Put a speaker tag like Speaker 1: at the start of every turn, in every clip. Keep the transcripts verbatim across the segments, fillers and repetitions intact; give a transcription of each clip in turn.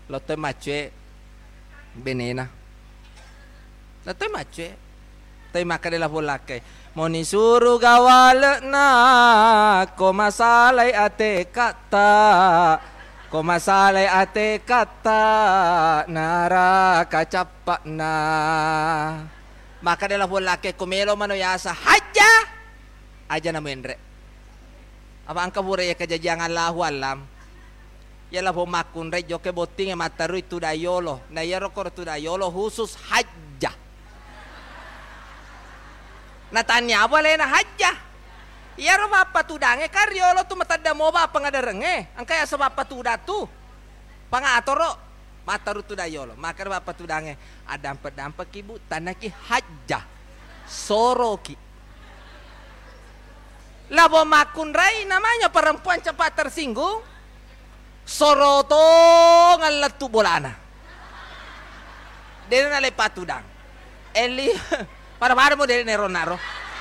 Speaker 1: lo te macue benena lo te macue te makadela bolake moni suruh gawal na ko masalai ate kata ko masalai ate kata nara kacapak na makadela bolake kumelo manoyasa haja aja na menre apa angka bure ya kejadian Allahu alam ya la bomakun re joke boting mataru itu dayolo na yaro kor tu dayolo khusus hajjah na tanya boleh na hajjah yaro bapa tu dange karyolo tu matada mo ba pangadarenge angka ya sebab tu datu pangatoro mataru tu dayolo maka bapa tu dange adampe dampe kibu tanaki hajjah soroki labo makun rai namanya perempuan cepat tersinggung soroto ngalatu bolana dene nale patudang eli para para mo dene ronaro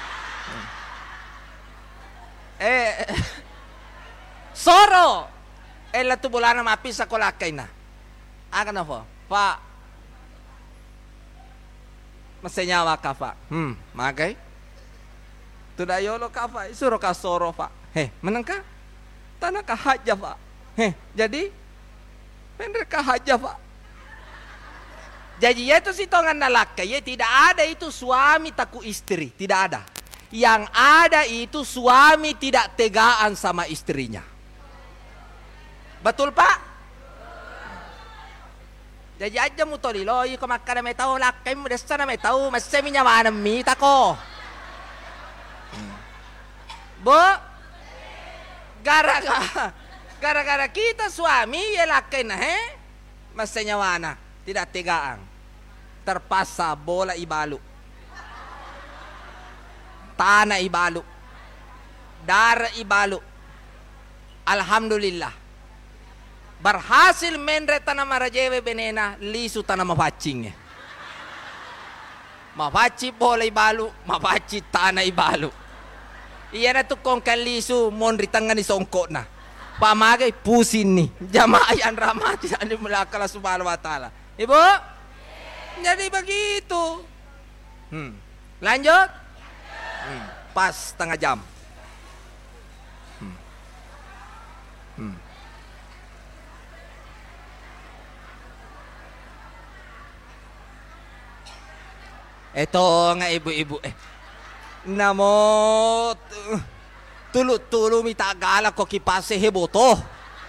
Speaker 1: eh soro elatu bolana mapisa kolakay na aga na po pa masenyawa ka pa hmm magay tudayolo ka fa isuro ka soro fa he menang ka tanah ka haja fa he jadi bener ka haja fa jadi itu si tongan nalaka ya tidak ada itu suami taku istri tidak ada yang ada itu suami tidak tegaan sama istrinya betul pak jadi aja mutolilo iko makana may tao lakay mo desa na may tao masemi niya manam mita ko Bo, gara-gara, gara-gara kita suami ya laki na he, masenyawana, tidak tegaan, terpaksa bola ibalu, tanah ibalu, darah ibalu, alhamdulillah, berhasil menre tanah marajewe benena lisu tanah mapacingnya, mapaci bola ibalu, mapaci tanah ibalu. Iya na tuh kong kalisu monri tangan ni songkok na pamagay pusin ni jamaah yang ramati andi mulakala subhanahu wa ta'ala ibu jadi begitu hmm. lanjut hmm. pas setengah jam hmm. Hmm. Eto nga ibu-ibu eh namo tulu-tulu mita galak ko kipase heboto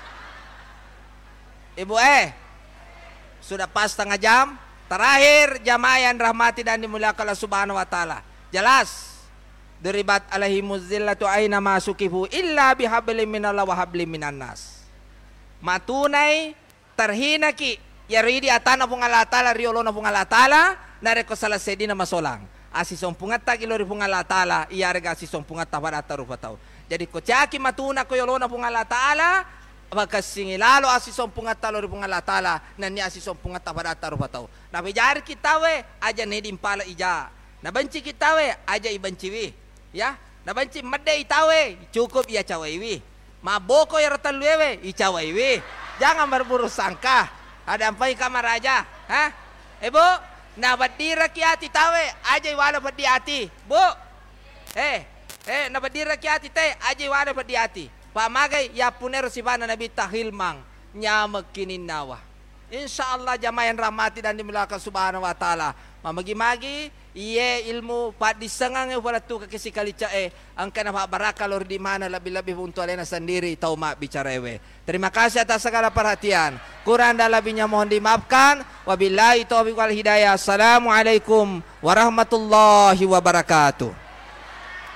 Speaker 1: ibu eh sudah pas setengah jam terakhir jamaah yang rahmati dan dimuliakan Allah subhanahu wa ta'ala jelas deribat alaihimuz zillatu aina masukifu illa bihablim minallah wa hablim minan nas matunay terhina ki yaridi atana pung Allah ta'ala riolo na pung Allah ta'ala nareko salah sedina masolang asisong pungat tagi lori pung Allah ta'ala iyarega asisong pungat tabada tarupa tau jadi ko tiaki matuna ko yolona pung Allah ta'ala bakasing lalo asisong pungat talori pung Allah ta'ala nani asisong pungat tabada tarupa tau na bejar kita we aja nedim pala ija na benci kita we aja ibenciwi ya na benci mede itawe cukup ia cawaiwi maboko ya rotalwewe icawaiwi jangan berburu sangka ada ampai kamar aja ha ibu na badira kiati tawe aja wala badiati bu eh eh na badira kiati te aja wala badiati pamagay ya punero sibana nabi tahilmang nyamakinin nawa insyaallah jamaah yang rahmati dan dimuliakan subhanahu wa ta'ala mamagi-magi iye ilmu pa disengang wala tu kasi kalica eh ang kana baraka lor di mana labi-labi untuk alena sendiri tau mak bicarewe terima kasih atas segala perhatian kurang dan lebihnya mohon dimaafkan wabillahi taufiq wal hidayah assalamualaikum warahmatullahi wabarakatuh.